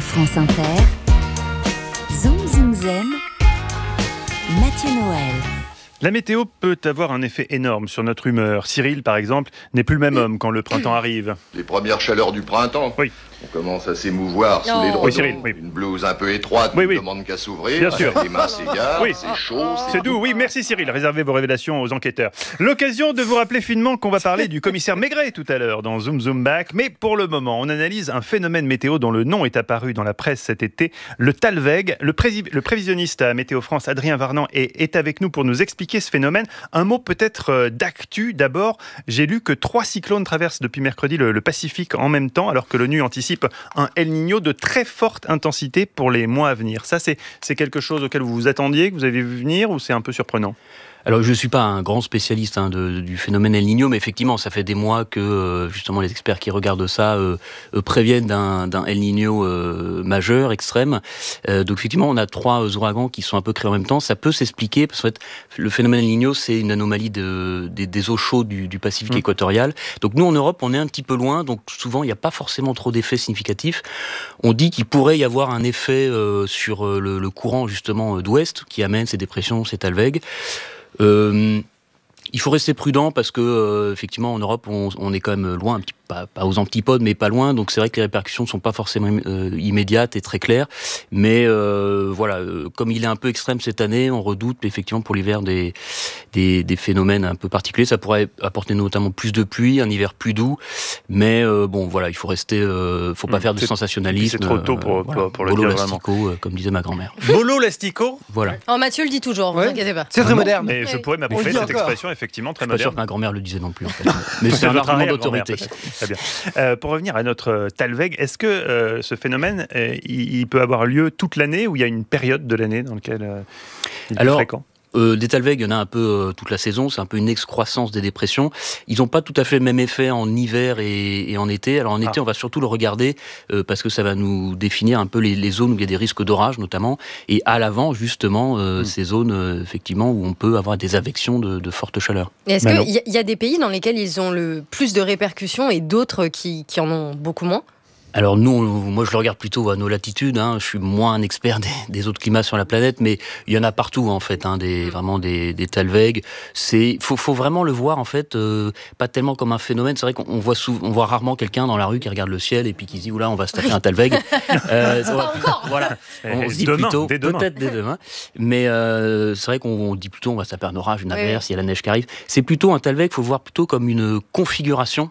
France Inter, Zoom Zoom Zen, Mathieu Noël. La météo peut avoir un effet énorme sur notre humeur. Cyril, par exemple, n'est plus le même homme quand le printemps arrive. Les premières chaleurs du printemps. Oui. On commence à s'émouvoir sous les Oui, dredons. Cyril, oui. Une blouse un peu étroite Oui, ne oui. demande qu'à s'ouvrir. Bien sûr. Les mains s'égarent, Oui. c'est chaud, C'est doux, oui, merci Cyril. Réservez vos révélations aux enquêteurs. L'occasion de vous rappeler finement qu'on va parler du commissaire Maigret tout à l'heure dans Zoom Zoom Back. Mais pour le moment, on analyse un phénomène météo dont le nom est apparu dans la presse cet été, le Talweg. Le prévisionniste à Météo France, Adrien Varnan, est avec nous pour nous expliquer ce phénomène. Un mot peut-être d'actu. D'abord, j'ai lu que 3 cyclones traversent depuis mercredi le Pacifique en même temps, alors que l'ONU anticipe un El Niño de très forte intensité pour les mois à venir. Ça, c'est quelque chose auquel vous vous attendiez, que vous avez vu venir, ou c'est un peu surprenant ? Alors, je ne suis pas un grand spécialiste du phénomène El Niño, mais effectivement, ça fait des mois que justement les experts qui regardent ça préviennent d'un El Niño majeur, extrême. Donc, effectivement, on a 3 ouragans qui sont un peu créés en même temps. Ça peut s'expliquer, parce qu'en fait, le phénomène El Niño, c'est une anomalie des eaux chaudes du Pacifique équatorial. Donc, nous, en Europe, on est un petit peu loin, donc souvent, il n'y a pas forcément trop d'effets significatifs. On dit qu'il pourrait y avoir un effet sur le courant, justement, d'ouest, qui amène ces dépressions, ces talwegs. Il faut rester prudent parce que effectivement en Europe on est quand même loin, un petit, pas aux antipodes mais pas loin, donc c'est vrai que les répercussions ne sont pas forcément immédiates et très claires, mais voilà, comme il est un peu extrême cette année, on redoute effectivement pour l'hiver des phénomènes un peu particuliers. Ça pourrait apporter notamment plus de pluie, un hiver plus doux, mais bon voilà, il faut rester, faut pas faire de sensationnalisme. C'est trop tôt pour le dire vraiment. Comme disait ma grand-mère. Bolo lastico. Voilà. Oh, Mathieu le dit toujours, vous inquiétez pas. C'est très moderne. Mais je pourrais m'approprier cette expression, effectivement, très Je suis pas sûr moderne. que ma grand-mère le disait non plus en fait. Mais c'est un votre argument arrière-grand-mère, d'autorité. peut-être. Très bien. Pour revenir à notre Talweg, est-ce que ce phénomène, il peut avoir lieu toute l'année ou il y a une période de l'année dans laquelle il est fréquent ? Des talwegs, il y en a un peu toute la saison, c'est un peu une excroissance des dépressions. Ils n'ont pas tout à fait le même effet en hiver et en été. Alors en été, on va surtout le regarder parce que ça va nous définir un peu les zones où il y a des risques d'orage notamment. Et à l'avant, justement, ces zones effectivement où on peut avoir des avections de forte chaleur. Et est-ce qu'il y a des pays dans lesquels ils ont le plus de répercussions et d'autres qui en ont beaucoup moins ? Alors moi je le regarde plutôt à nos latitudes, je suis moins un expert des autres climats sur la planète, mais il y en a partout en fait, vraiment des talwegs. Faut vraiment le voir en fait, pas tellement comme un phénomène. C'est vrai qu'on voit rarement quelqu'un dans la rue qui regarde le ciel et puis qui se dit oula on va se taper un talweg. Pas encore. Voilà, on se dit demain, plutôt demain. peut-être dès demain, mais c'est vrai qu'on dit plutôt on va se taper un orage, une averse, il y a la neige qui arrive. C'est plutôt un talweg, faut le voir plutôt comme une configuration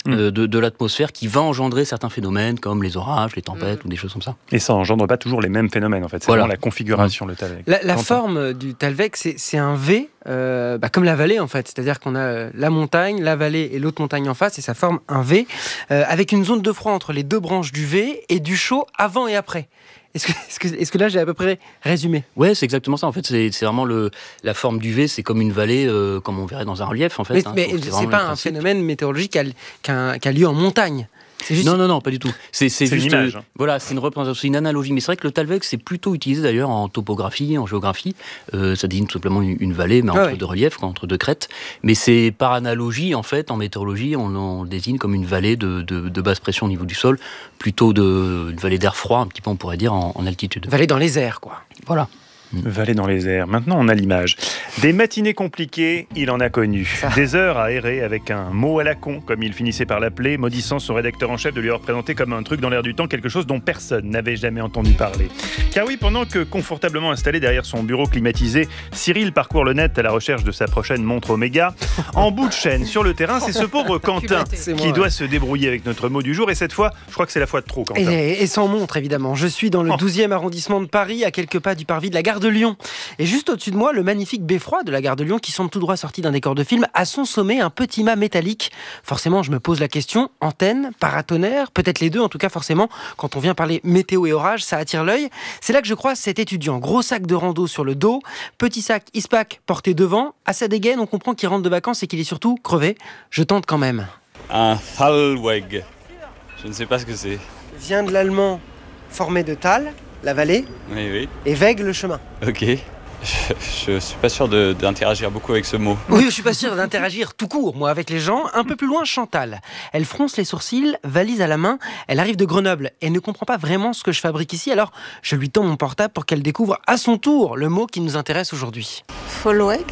de l'atmosphère qui va engendrer certains phénomènes comme les orages, les tempêtes ou des choses comme ça. Et ça engendre pas toujours les mêmes phénomènes en fait, c'est vraiment la configuration, le Talweg. La forme du Talweg, c'est un V, comme la vallée en fait, c'est-à-dire qu'on a la montagne, la vallée et l'autre montagne en face, et ça forme un V, avec une zone de froid entre les deux branches du V et du chaud avant et après. Est-ce que là j'ai à peu près résumé ? Ouais, c'est exactement ça. En fait, c'est vraiment la forme du V, c'est comme une vallée, comme on verrait dans un relief en fait. Mais c'est pas un phénomène météorologique qui a lieu en montagne. C'est juste... Non, pas du tout. C'est juste une image. Voilà, c'est une représentation, c'est une analogie. Mais c'est vrai que le Talweg, c'est plutôt utilisé d'ailleurs en topographie, en géographie. Ça désigne tout simplement une vallée, mais entre deux reliefs, entre deux crêtes. Mais c'est par analogie, en fait, en météorologie, on le désigne comme une vallée de basse pression au niveau du sol, plutôt une vallée d'air froid, un petit peu on pourrait dire, en altitude. Vallée dans les airs, quoi. Voilà. Vallée dans les airs. Maintenant, on a l'image. Des matinées compliquées, il en a connu. Des heures à errer avec un mot à la con, comme il finissait par l'appeler, maudissant son rédacteur en chef de lui avoir présenté comme un truc dans l'air du temps, quelque chose dont personne n'avait jamais entendu parler. Car oui, pendant que confortablement installé derrière son bureau climatisé, Cyril parcourt le net à la recherche de sa prochaine montre Omega, en bout de chaîne, sur le terrain, c'est ce pauvre Quentin qui doit se débrouiller avec notre mot du jour. Et cette fois, je crois que c'est la fois de trop, Quentin. Et sans montre, évidemment. Je suis dans le 12e arrondissement de Paris, à quelques pas du parvis de la gare de Lyon. Et juste au-dessus de moi, le magnifique beffroi de la gare de Lyon, qui semble tout droit sorti d'un décor de film, à son sommet, un petit mât métallique. Forcément, je me pose la question, antenne, paratonnerre, peut-être les deux, en tout cas forcément, quand on vient parler météo et orage, ça attire l'œil. C'est là que je croise cet étudiant, gros sac de rando sur le dos, petit sac Ispac porté devant, à sa dégaine, on comprend qu'il rentre de vacances et qu'il est surtout crevé. Je tente quand même. Un Talweg, je ne sais pas ce que c'est. Vient de l'allemand formé de Tal, la vallée, Oui. et Weg, le chemin. Ok. Je ne suis pas sûr d'interagir beaucoup avec ce mot. Oui, je suis pas sûr d'interagir tout court, moi, avec les gens. Un peu plus loin, Chantal. Elle fronce les sourcils, valise à la main. Elle arrive de Grenoble et ne comprend pas vraiment ce que je fabrique ici. Alors, je lui tends mon portable pour qu'elle découvre à son tour le mot qui nous intéresse aujourd'hui. Followeg ?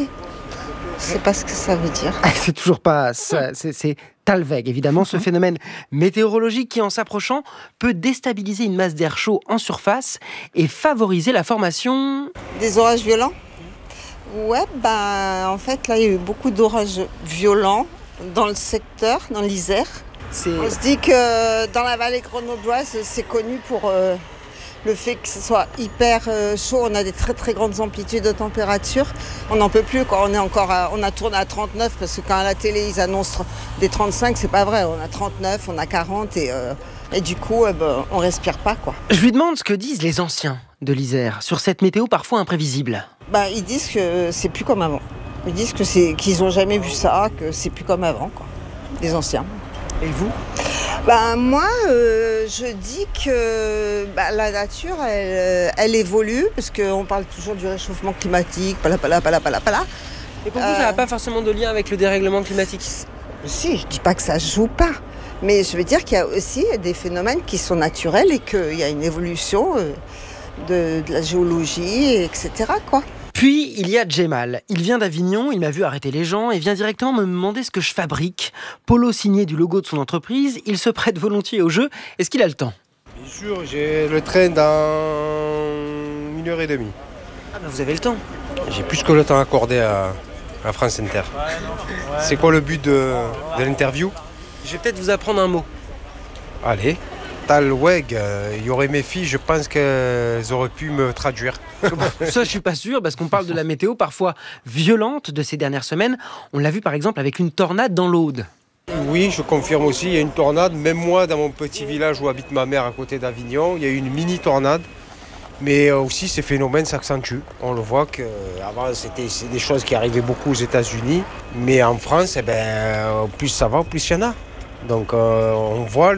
Je sais pas ce que ça veut dire. C'est toujours pas ça. C'est Talweg, évidemment, ce phénomène météorologique qui, en s'approchant, peut déstabiliser une masse d'air chaud en surface et favoriser la formation... Des orages violents ? Ouais, en fait, là, il y a eu beaucoup d'orages violents dans le secteur, dans l'Isère. On se dit que dans la vallée grenobloise, c'est connu pour le fait que ce soit hyper chaud. On a des très très grandes amplitudes de température. On n'en peut plus, quoi. On a tourné à 39 parce que quand à la télé ils annoncent des 35, c'est pas vrai. On a 39, on a 40 et du coup, on respire pas, quoi. Je lui demande ce que disent les anciens de l'Isère sur cette météo parfois imprévisible. Ils disent que c'est plus comme avant. Ils disent qu'ils n'ont jamais vu ça, que c'est plus comme avant, quoi. Les anciens. Et vous ? Moi, je dis que la nature, elle évolue, parce qu'on parle toujours du réchauffement climatique, pala. Et pour vous, ça n'a pas forcément de lien avec le dérèglement climatique ? Si, je dis pas que ça se joue pas. Mais je veux dire qu'il y a aussi des phénomènes qui sont naturels et qu'il y a une évolution de la géologie, etc., quoi. Puis, il y a Djemal. Il vient d'Avignon, il m'a vu arrêter les gens et vient directement me demander ce que je fabrique. Polo signé du logo de son entreprise, il se prête volontiers au jeu. Est-ce qu'il a le temps ? Bien sûr, j'ai le train dans 1h30. Ah vous avez le temps. J'ai plus que le temps accordé à France Inter. C'est quoi le but de l'interview ? Je vais peut-être vous apprendre un mot. Allez. Talweg, il y aurait mes filles, je pense qu'elles auraient pu me traduire. Ça, je suis pas sûr, parce qu'on parle de la météo parfois violente de ces dernières semaines. On l'a vu par exemple avec une tornade dans l'Aude. Oui, je confirme aussi, il y a une tornade. Même moi, dans mon petit village où habite ma mère à côté d'Avignon, il y a eu une mini-tornade. Mais aussi, ces phénomènes s'accentuent. On le voit qu'avant, c'est des choses qui arrivaient beaucoup aux États-Unis. Mais en France, plus ça va, plus il y en a. Donc on voit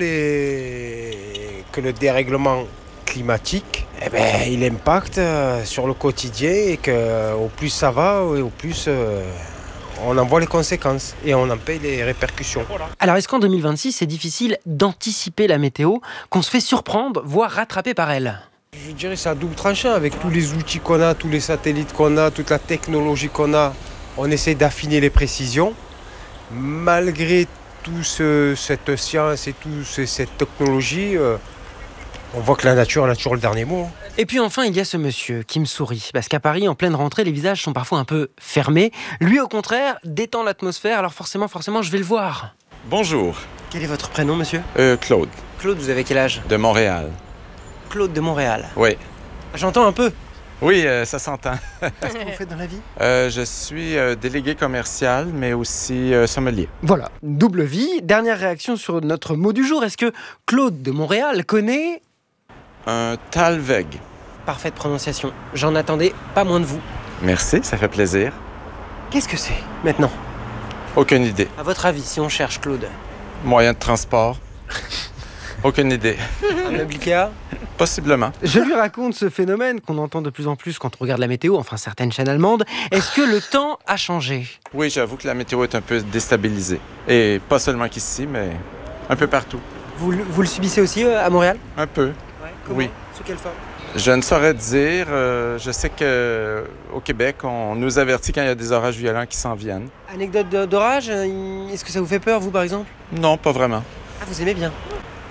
que le dérèglement climatique, il impacte sur le quotidien et qu'au plus ça va, au plus on en voit les conséquences et on en paye les répercussions. Alors est-ce qu'en 2026, c'est difficile d'anticiper la météo, qu'on se fait surprendre, voire rattraper par elle ? Je dirais que c'est à double tranchant avec tous les outils qu'on a, tous les satellites qu'on a, toute la technologie qu'on a. On essaie d'affiner les précisions. Malgré cette science et cette technologie, on voit que la nature, elle a toujours le dernier mot. Et puis enfin, il y a ce monsieur qui me sourit, parce qu'à Paris, en pleine rentrée, les visages sont parfois un peu fermés. Lui, au contraire, détend l'atmosphère, alors forcément, je vais le voir. Bonjour. Quel est votre prénom, monsieur ? Claude. Claude, vous avez quel âge ? De Montréal. Claude de Montréal. Oui. J'entends un peu. Oui, ça s'entend. Qu'est-ce que vous faites dans la vie ? Je suis délégué commercial, mais aussi sommelier. Voilà, double vie. Dernière réaction sur notre mot du jour. Est-ce que Claude de Montréal connaît... Un Talweg. Parfaite prononciation. J'en attendais pas moins de vous. Merci, ça fait plaisir. Qu'est-ce que c'est, maintenant ? Aucune idée. À votre avis, si on cherche Claude ? Moyen de transport. Aucune idée. Un meuble Ikea ? Possiblement. Je lui raconte ce phénomène qu'on entend de plus en plus quand on regarde la météo, enfin certaines chaînes allemandes. Est-ce que le temps a changé ? Oui, j'avoue que la météo est un peu déstabilisée. Et pas seulement qu'ici, mais un peu partout. Vous le subissez aussi à Montréal ? Un peu. Ouais, comment ? Oui. Sous quelle forme ? Je ne saurais dire. Je sais qu'au Québec, on nous avertit quand il y a des orages violents qui s'en viennent. Anecdote d'orage, est-ce que ça vous fait peur, vous, par exemple ? Non, pas vraiment. Ah, vous aimez bien ?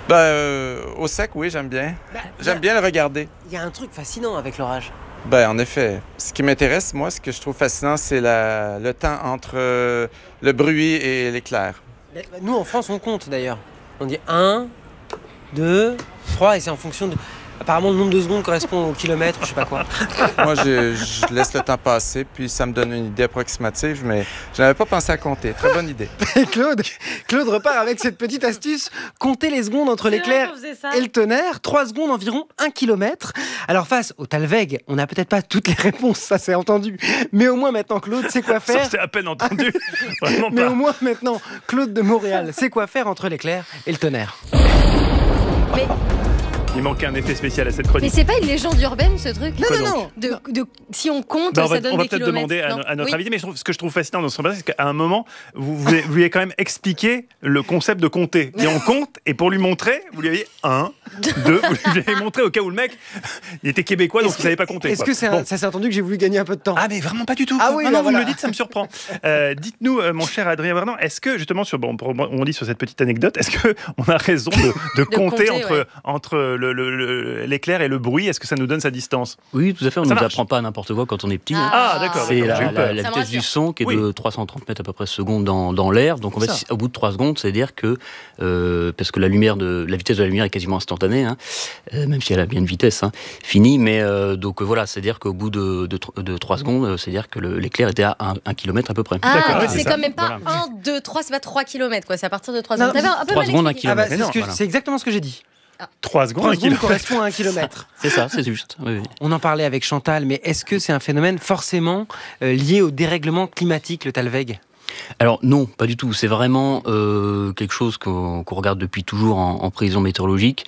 Au sec, oui, j'aime bien. J'aime bien le regarder. Il y a un truc fascinant avec l'orage. En effet. Ce qui m'intéresse, moi, ce que je trouve fascinant, c'est le temps entre le bruit et l'éclair. Nous, en France, on compte, d'ailleurs. On dit 1, 2, 3, et c'est en fonction de... Apparemment, le nombre de secondes correspond au kilomètre, je sais pas quoi. Moi, je laisse le temps passer, puis ça me donne une idée approximative, mais je n'avais pas pensé à compter. Très bonne idée. Et Claude repart avec cette petite astuce. Compter les secondes entre l'éclair et le tonnerre. 3 secondes, environ 1 kilomètre. Alors, face au Talweg, on n'a peut-être pas toutes les réponses, ça c'est entendu. Mais au moins maintenant, Claude sait quoi faire. Ça c'est à peine entendu. Vraiment Mais pas. au moins maintenant, Claude de Montréal sait quoi faire entre l'éclair et le tonnerre. Il manquait un effet spécial à cette Mais chronique. c'est pas une légende urbaine ce truc Quoi donc Si on compte, Ben, ça donne on va des peut-être kilomètres. demander Non. à notre Oui. invité, mais ce que je trouve fascinant dans ce reportage, c'est qu'à un moment, vous vouliez quand même expliquer le concept de compter. Et on compte, et pour lui montrer, vous lui aviez 1, 2, vous lui avez montré au cas où le mec, il était québécois, donc il savait pas compter. Est-ce quoi. que Bon. ça s'est entendu que j'ai voulu gagner un peu de temps? Ah mais vraiment pas du tout. Ah oui, non, bah vous voilà. me le dites, ça me surprend. Dites-nous, mon cher Adrien Vernon, est-ce que justement on dit sur cette petite anecdote, est-ce que on a raison de compter entre l'éclair et le bruit? Est-ce que ça nous donne sa distance? Oui, tout à fait. On ne nous apprend pas n'importe quoi quand on est petit. Ah, d'accord. C'est j'ai eu la peur. vitesse du son qui est de 330 mètres à peu près seconde dans l'air. Donc en fait, au bout de 3 secondes, c'est-à-dire que parce que la vitesse de la lumière est quasiment instantanée, hein, même si elle a bien une vitesse finie, mais donc voilà, c'est-à-dire qu'au bout de 3 secondes, c'est-à-dire que l'éclair était à 1 km à peu près. Ah, D'accord, donc c'est c'est ça. quand même pas Voilà. 1, 2, 3, c'est pas 3 km, quoi. C'est à partir de 3 Non, secondes. T'avais un peu 3 mal secondes, 1 expliqué. Ah bah, kilomètre. c'est, Voilà. c'est exactement ce que j'ai dit. 3 secondes, 3 un secondes kilomètre. correspond à 1 kilomètre. C'est ça, c'est juste. Oui, oui. On en parlait avec Chantal, mais est-ce que c'est un phénomène forcément lié au dérèglement climatique, le Talweg? Alors non, pas du tout. C'est vraiment quelque chose qu'on regarde depuis toujours en prévision météorologique.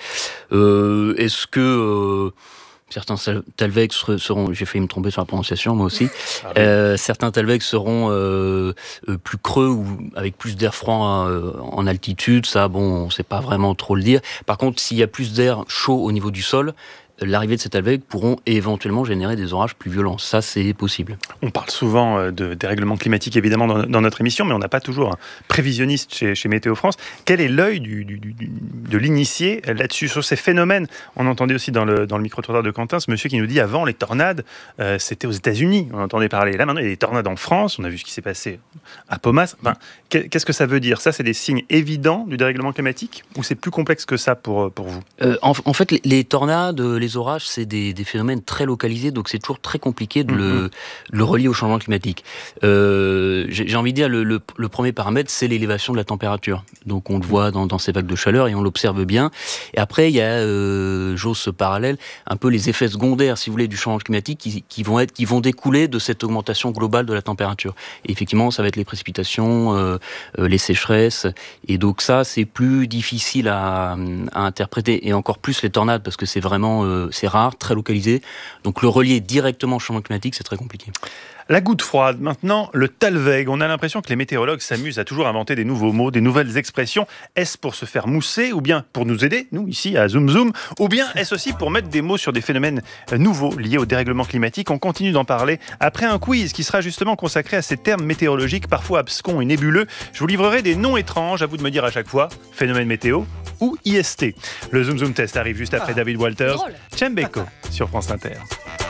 Est-ce que certains Talweg seront, j'ai failli me tromper sur la prononciation moi aussi, certains Talweg seront plus creux ou avec plus d'air froid en altitude, ça bon, on ne sait pas vraiment trop le dire. Par contre, s'il y a plus d'air chaud au niveau du sol, l'arrivée de ces Talweg pourront éventuellement générer des orages plus violents. Ça, c'est possible. On parle souvent de dérèglement climatique, évidemment, dans notre émission, mais on n'a pas toujours un prévisionniste chez Météo France. Quel est l'œil de l'initié là-dessus, sur ces phénomènes? On entendait aussi dans le micro-trottoir de Quentin, ce monsieur qui nous dit avant, les tornades, c'était aux États-Unis, on entendait parler. Là, maintenant, il y a des tornades en France, on a vu ce qui s'est passé à Paumas. Enfin, qu'est-ce que ça veut dire? Ça, c'est des signes évidents du dérèglement climatique, ou c'est plus complexe que ça pour vous? En fait, les tornades, les orages, c'est des phénomènes très localisés, donc c'est toujours très compliqué de le relier au changement climatique. J'ai envie de dire, le premier paramètre, c'est l'élévation de la température. Donc on le voit dans ces vagues de chaleur et on l'observe bien. Et après, il y a, j'ose ce parallèle, un peu les effets secondaires, si vous voulez, du changement climatique qui vont découler de cette augmentation globale de la température. Et effectivement, ça va être les précipitations, les sécheresses. Et donc ça, c'est plus difficile à interpréter. Et encore plus les tornades, parce que c'est vraiment c'est rare, très localisé. Donc le relier directement au changement climatique, c'est très compliqué. La goutte froide, maintenant, le Talweg. On a l'impression que les météorologues s'amusent à toujours inventer des nouveaux mots, des nouvelles expressions. Est-ce pour se faire mousser, ou bien pour nous aider, nous, ici, à Zoom Zoom, ou bien est-ce aussi pour mettre des mots sur des phénomènes nouveaux liés au dérèglement climatique? On continue d'en parler après un quiz qui sera justement consacré à ces termes météorologiques, parfois abscons et nébuleux. Je vous livrerai des noms étranges, à vous de me dire à chaque fois, phénomène météo ou IST. Le Zoom Zoom Test arrive juste après David Walters, Chembeko, sur France Inter.